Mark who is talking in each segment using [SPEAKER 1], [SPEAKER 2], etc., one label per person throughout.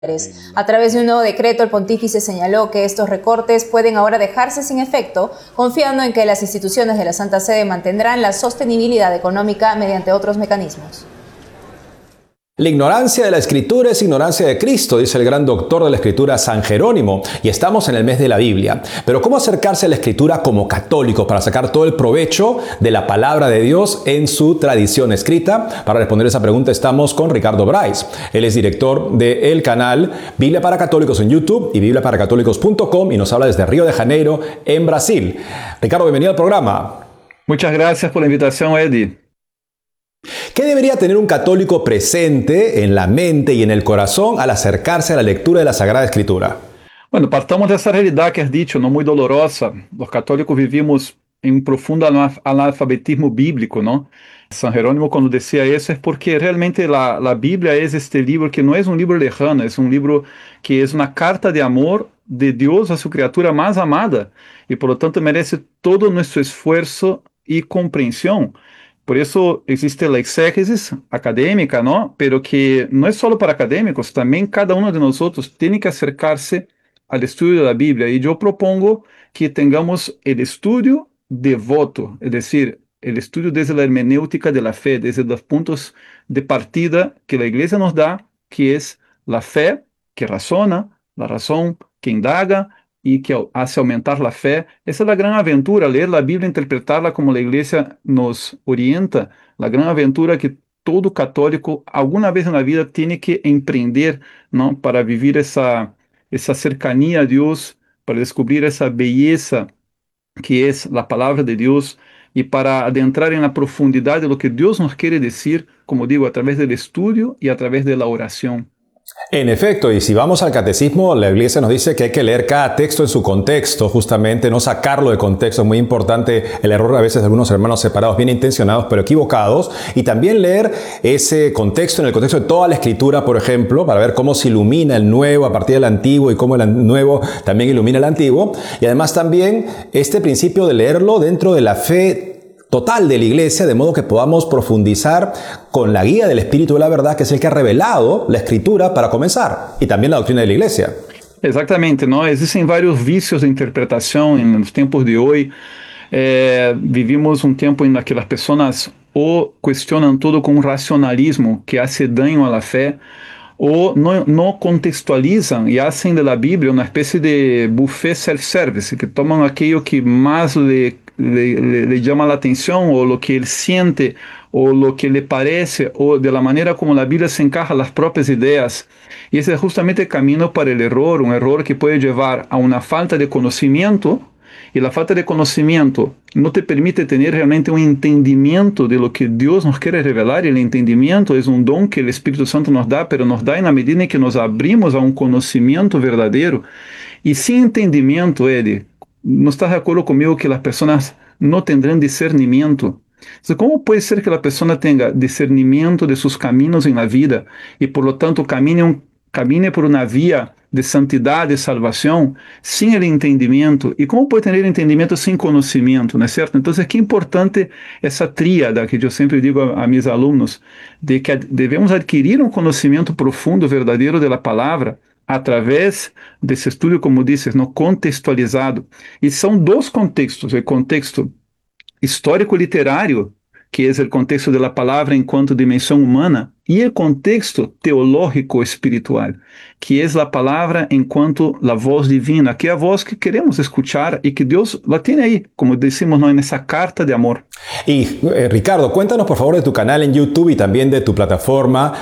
[SPEAKER 1] A través de un nuevo decreto, el pontífice señaló que estos recortes pueden ahora dejarse sin efecto, confiando en que las instituciones de la Santa Sede mantendrán la sostenibilidad económica mediante otros mecanismos.
[SPEAKER 2] La ignorancia de la Escritura es ignorancia de Cristo, dice el gran doctor de la Escritura San Jerónimo, y estamos en el mes de la Biblia. Pero ¿cómo acercarse a la Escritura como católico para sacar todo el provecho de la palabra de Dios en su tradición escrita? Para responder esa pregunta estamos con Ricardo Bryce. Él es director del canal Biblia para Católicos en YouTube y bibliaparacatólicos.com y nos habla desde Río de Janeiro, en Brasil. Ricardo, bienvenido al programa.
[SPEAKER 3] Muchas gracias por la invitación, Eddie.
[SPEAKER 2] ¿Qué debería tener un católico presente en la mente y en el corazón al acercarse a la lectura de la Sagrada Escritura?
[SPEAKER 3] Bueno, partamos de esa realidad que has dicho, no muy dolorosa. Los católicos vivimos en un profundo analfabetismo bíblico, ¿no? San Jerónimo cuando decía eso es porque realmente la Biblia es este libro que no es un libro lejano, es un libro que es una carta de amor de Dios a su criatura más amada y por lo tanto merece todo nuestro esfuerzo y comprensión. Por eso existe la exégesis académica, ¿no? Pero que no es solo para académicos, también cada uno de nosotros tiene que acercarse al estudio de la Biblia. Y yo propongo que tengamos el estudio devoto, es decir, el estudio desde la hermenéutica de la fe, desde los puntos de partida que la Iglesia nos da, que es la fe que razona, la razón que indaga, y que hace aumentar la fe. Esa es la gran aventura, leer la Biblia, interpretarla como la Iglesia nos orienta, la gran aventura que todo católico alguna vez en la vida tiene que emprender, ¿no? Para vivir esa cercanía a Dios, para descubrir esa belleza que es la palabra de Dios y para adentrar en la profundidad de lo que Dios nos quiere decir, como digo, a través del estudio y a través de la oración.
[SPEAKER 2] En efecto, y si vamos al catecismo, la Iglesia nos dice que hay que leer cada texto en su contexto, justamente, no sacarlo de contexto. Es muy importante el error a veces de algunos hermanos separados, bien intencionados, pero equivocados, y también leer ese contexto en el contexto de toda la Escritura, por ejemplo, para ver cómo se ilumina el nuevo a partir del antiguo y cómo el nuevo también ilumina el antiguo. Y además también este principio de leerlo dentro de la fe total de la Iglesia, de modo que podamos profundizar con la guía del Espíritu de la verdad, que es el que ha revelado la Escritura para comenzar, y también la doctrina de la Iglesia.
[SPEAKER 3] Exactamente, ¿no? Existen varios vicios de interpretación en los tiempos de hoy. Vivimos un tiempo en el que las personas o cuestionan todo con un racionalismo que hace daño a la fe, o no contextualizan y hacen de la Biblia una especie de buffet self-service, que toman aquello que más le llama la atención, o lo que él siente, o lo que le parece, o de la manera como la Biblia se encaja a las propias ideas. Y ese es justamente el camino para el error, un error que puede llevar a una falta de conocimiento, y la falta de conocimiento no te permite tener realmente un entendimiento de lo que Dios nos quiere revelar. Y el entendimiento es un don que el Espíritu Santo nos da, pero nos da en la medida en que nos abrimos a un conocimiento verdadero. Y sin entendimiento, Eddie, ¿no estás de acuerdo conmigo que las personas no tendrán discernimiento? Entonces, ¿cómo puede ser que la persona tenga discernimiento de sus caminos en la vida y por lo tanto camine por una vía de santidad, de salvación, sin el entendimiento? ¿Y cómo puede tener entendimiento sin conocimiento? ¿No es cierto? Entonces, qué importante esa tríada que yo siempre digo a mis alumnos, de que debemos adquirir un conocimiento profundo, verdadero de la palabra, a través desse estudo, como dices, no contextualizado. E são dois contextos: o contexto histórico-literário, que é o contexto da palavra enquanto dimensão humana, e o contexto teológico-espiritual, que é a palavra enquanto a voz divina, que é a voz que queremos escuchar e que Deus la tiene aí, como decimos nessa carta de amor.
[SPEAKER 2] Y Ricardo, cuéntanos por favor de tu canal en YouTube y también de tu plataforma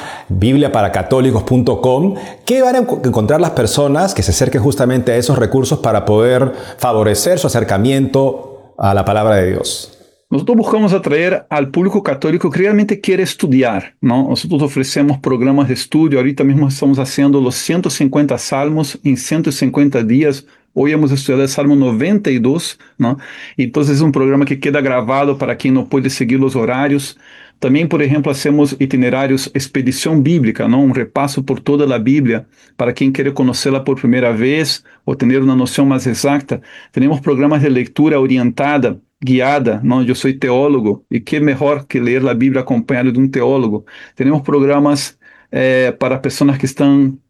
[SPEAKER 2] bibliaparacatólicos.com. ¿Qué van a encontrar las personas que se acerquen justamente a esos recursos para poder favorecer su acercamiento a la palabra de Dios?
[SPEAKER 3] Nosotros buscamos atraer al público católico que realmente quiere estudiar, ¿no? Nosotros ofrecemos programas de estudio. Ahorita mismo estamos haciendo los 150 salmos en 150 días. Hoy hemos estudiado el Salmo 92, ¿no? Entonces es un programa que queda grabado para quien no puede seguir los horarios. También, por ejemplo, hacemos itinerarios expedición bíblica, ¿no? Un repaso por toda la Biblia para quien quiere conocerla por primera vez o tener una noción más exacta. Tenemos programas de lectura orientada, guiada, ¿no? Yo soy teólogo y qué mejor que leer la Biblia acompañado de un teólogo. Tenemos programas para personas que están